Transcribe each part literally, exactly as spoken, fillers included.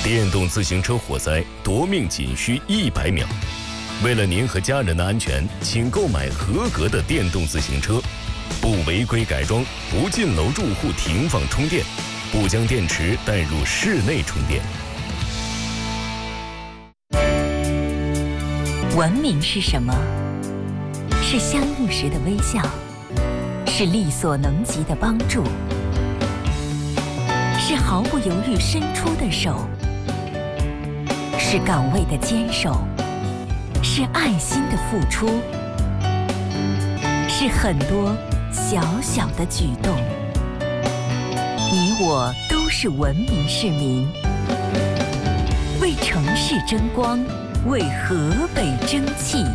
电动自行车火灾夺命仅需一百秒。为了您和家人的安全，请购买合格的电动自行车，不违规改装，不进楼住户停放充电，不将电池带入室内充电。 文明是什么？是相遇时的微笑，是力所能及的帮助，是毫不犹豫伸出的手，是岗位的坚守，是爱心的付出，是很多小小的举动。你我都是文明市民，为城市争光，为河北争气。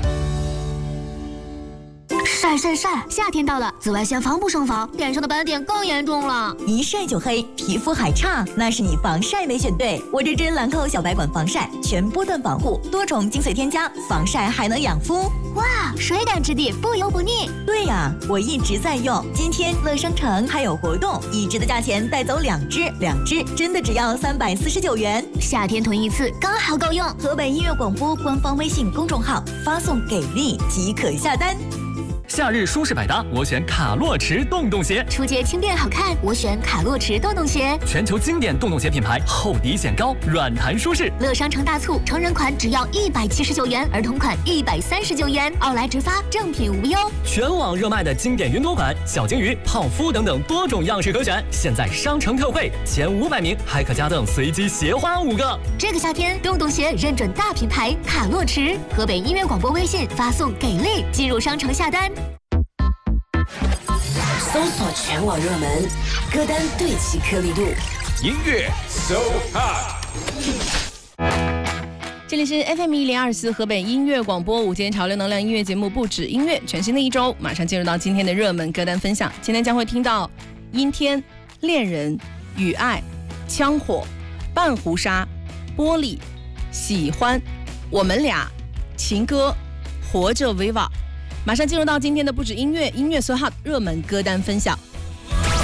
晒晒晒！夏天到了，紫外线防不胜防，脸上的斑点更严重了。 一晒就黑，皮肤还差，那是你防晒没选对。我这支兰蔻小白管防晒，全波段防护，多重精髓添加，防晒还能养肤。 哇，水感质地，不油不腻。 对呀，我一直在用。今天乐商城还有活动，一支的价钱带走两支，两支真的只要三百四十九元。 夏天囤一次刚好够用。 河北音乐广播官方微信公众号发送给力即可下单。 夏日舒适百搭，我选卡洛驰洞洞鞋。 出街轻便好看，我选卡洛驰洞洞鞋。 全球经典洞洞鞋品牌，厚底显高，软弹舒适。 乐商城大促，成人款只要一百七十九元，儿童款一百三十九元，奥莱直发，正品无忧。 全网热卖的经典云朵款、小金鱼、泡芙等等多种样式可选，现在商城特惠，前五百名还可加赠随机鞋花五个。 这个夏天，洞洞鞋认准大品牌卡洛驰，河北音乐广播微信发送给力，进入商城下单。 搜索全网热门歌单，对齐颗粒度， 音乐 so hot。 这里是 F M 一零二四河北音乐广播午间潮流能量音乐节目，不止音乐，全新的一周马上进入到今天的热门歌单分享。今天将会听到阴天、恋人、雨爱、枪火、半壶纱、玻璃、喜欢、我们俩、情歌、活着 Viva。马上进入到今天的不止音乐音乐 so hot 热门歌单分享。